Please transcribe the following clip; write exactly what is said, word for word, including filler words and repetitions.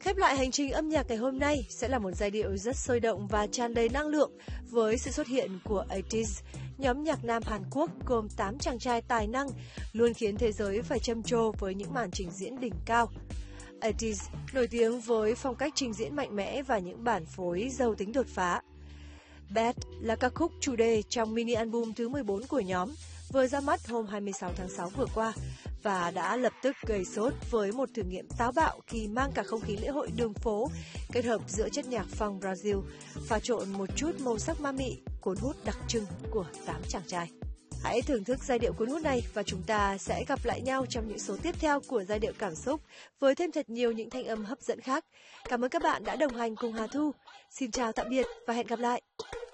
Khép lại hành trình âm nhạc ngày hôm nay sẽ là một giai điệu rất sôi động và tràn đầy năng lượng với sự xuất hiện của tám mươi, nhóm nhạc nam Hàn Quốc gồm tám chàng trai tài năng luôn khiến thế giới phải trầm trồ với những màn trình diễn đỉnh cao. tám mươi nổi tiếng với phong cách trình diễn mạnh mẽ và những bản phối giàu tính đột phá. Bad là ca khúc chủ đề trong mini album thứ mười bốn của nhóm, vừa ra mắt hôm hai mươi sáu tháng sáu vừa qua và đã lập tức gây sốt với một thử nghiệm táo bạo khi mang cả không khí lễ hội đường phố kết hợp giữa chất nhạc funk Brazil, pha trộn một chút màu sắc ma mị, cuốn hút đặc trưng của tám chàng trai. Hãy thưởng thức giai điệu cuốn hút này và chúng ta sẽ gặp lại nhau trong những số tiếp theo của giai điệu cảm xúc với thêm thật nhiều những thanh âm hấp dẫn khác. Cảm ơn các bạn đã đồng hành cùng Hà Thu. Xin chào tạm biệt và hẹn gặp lại!